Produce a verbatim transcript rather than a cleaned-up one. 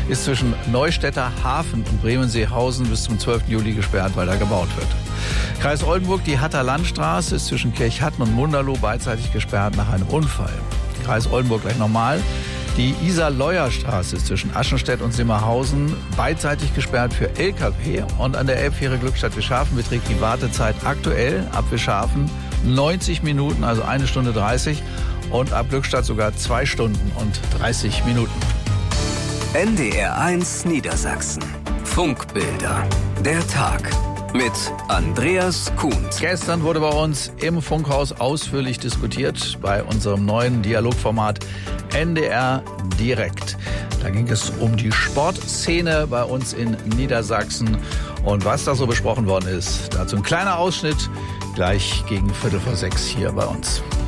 ist zwischen Neustädter Hafen und Bremen-Seehausen bis zum zwölften Juli gesperrt, weil da gebaut wird. Kreis Oldenburg, die Hatter Landstraße ist zwischen Kirchhatten und Munderloh beidseitig gesperrt nach einem Unfall. Kreis Oldenburg gleich nochmal. Die Isar-Leuer-Straße ist zwischen Aschenstedt und Simmerhausen beidseitig gesperrt für L K W. Und an der Elbfähre Glückstadt-Wischhafen beträgt die Wartezeit aktuell ab Wischhafen neunzig Minuten, also eine Stunde dreißig. Und ab Glückstadt sogar zwei Stunden und dreißig Minuten. N D R eins Niedersachsen. Funkbilder. Der Tag. Mit Andreas Kuhns. Gestern wurde bei uns im Funkhaus ausführlich diskutiert bei unserem neuen Dialogformat N D R Direkt. Da ging es um die Sportszene bei uns in Niedersachsen und was da so besprochen worden ist. Dazu ein kleiner Ausschnitt gleich gegen Viertel vor sechs hier bei uns.